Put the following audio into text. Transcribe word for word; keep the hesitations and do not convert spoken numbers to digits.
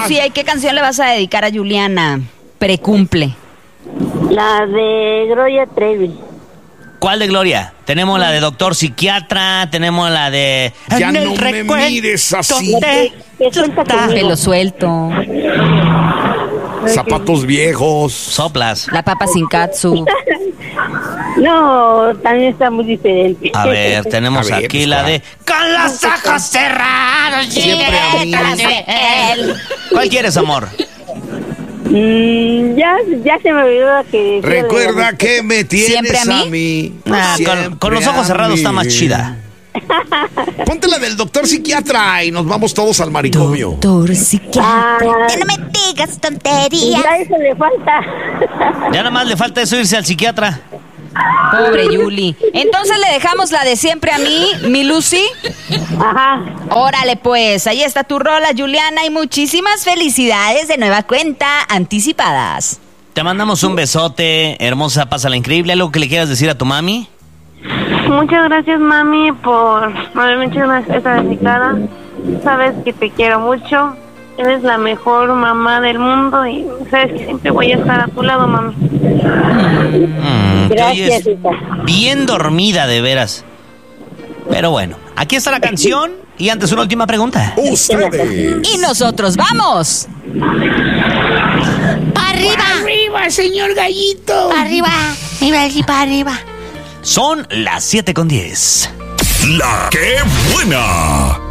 Lucía, ¿y qué canción le vas a dedicar a Juliana? Precumple. La de Gloria Trevi. ¿Cuál de Gloria? Tenemos la de Doctor Psiquiatra, tenemos la de... Ya En no el me recuento mires así. de- Que suelta conmigo. Pelo suelto. Zapatos viejos. Soplas. La papa sin katsu. No, también está muy diferente. A ver, tenemos A ver, aquí pues, la ¿cuál? de... Con los ojos cerrados. Siempre a mí. ¿Cuál quieres, amor? Mm, ya, ya se me olvidó la que... Recuerda que me tienes ¿Siempre a mí? a mí. Ah, con, Siempre con los ojos a cerrados mí. está más chida. Ponte la del doctor psiquiatra y nos vamos todos al manicomio. Doctor psiquiatra. Ah, Ya no me digas tonterías. ya eso le falta. Ya nada más le falta eso, irse al psiquiatra. Pobre Yuli. Entonces le dejamos la de siempre a mí, mi Lucy. Ajá. Órale pues, ahí está tu rola, Juliana, y muchísimas felicidades de nueva cuenta anticipadas. Te mandamos un besote, hermosa, pásala increíble. ¿Algo que le quieras decir a tu mami? Muchas gracias, mami, por haberme hecho una- esta dedicada. Sabes que te quiero mucho. Eres la mejor mamá del mundo y sabes que siempre voy a estar a tu lado, mami. Mm, te Gracias, oyes hija. bien dormida, de veras. Pero bueno, aquí está la canción. Y antes una última pregunta. Ustedes. Y nosotros vamos. ¡Para arriba! Arriba, señor Gallito. ¡Para arriba! Mira aquí para arriba. Son las siete con diez. La que buena.